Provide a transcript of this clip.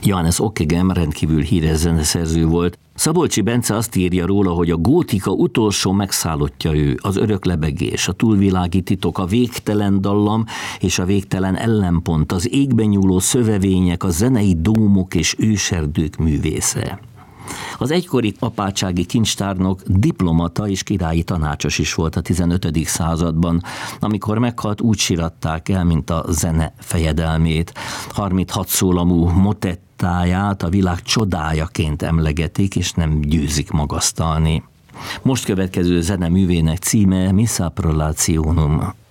Johannes Ockeghem rendkívül híres zeneszerző volt. Szabolcsi Bence azt írja róla, hogy a gótika utolsó megszállottja ő, az örök lebegés, a túlvilági titok, a végtelen dallam és a végtelen ellenpont, az égben nyúló szövevények, a zenei dómok és őserdők művésze. Az egykori apátsági kincstárnok diplomata és királyi tanácsos is volt a 15. században. Amikor meghalt, úgy síratták el, mint a zene fejedelmét. 36 szólamú motettáját a világ csodájaként emlegetik, és nem győzik magasztalni. Most következő zeneművének címe Missa Prolationum.